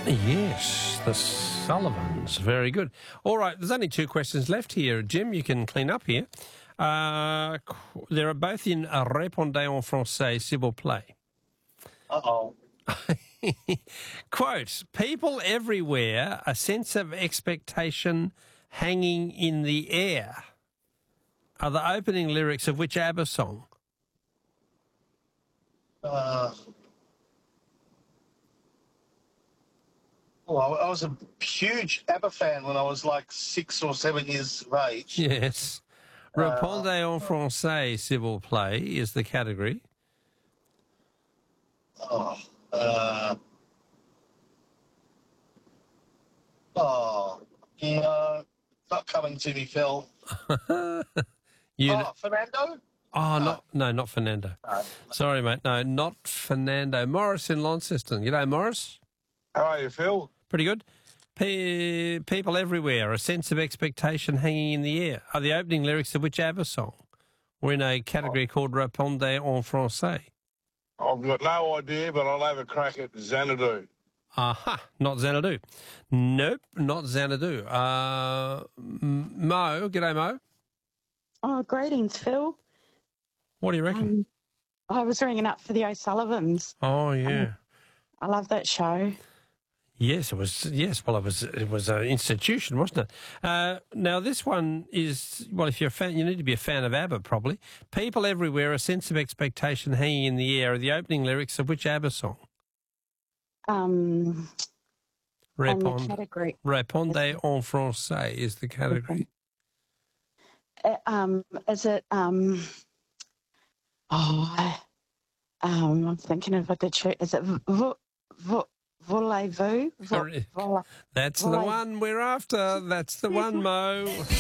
Yes, the Sullivans. Very good. All right, there's only two questions left here. Jim, you can clean up here. They are both in Répondez en français, s'il vous plaît. Uh-oh. Quote, people everywhere, a sense of expectation hanging in the air, are the opening lyrics of which ABBA song? Well, I was a huge ABBA fan when I was like 6 or 7 years of age. Yes. Répondez en français, s'il vous plaît, is the category. Not coming to me, Phil. Fernando? Not Fernando. No. Sorry, mate. No, not Fernando. Morris in Launceston. G'day, Morris. How are you, Phil? Pretty good. People everywhere, a sense of expectation hanging in the air, are the opening lyrics of which ABBA song? We're in a category called Répondez en français. I've got no idea, but I'll have a crack at Xanadu. Aha, not Xanadu. Nope, not Xanadu. Mo, g'day, Mo. Oh, greetings, Phil. What do you reckon? I was ringing up for the O'Sullivans. Oh, yeah. I love that show. Yes, it was. Yes, well, it was an institution, wasn't it? Now, this one is, well, if you're a fan, you need to be a fan of ABBA, probably. People everywhere, a sense of expectation hanging in the air, are the opening lyrics of which ABBA song? On the category. Répondez en français is the category. Is it, I'm thinking of a good show. Is it Voulez-vous? That's the one we're after. That's the one, Mo.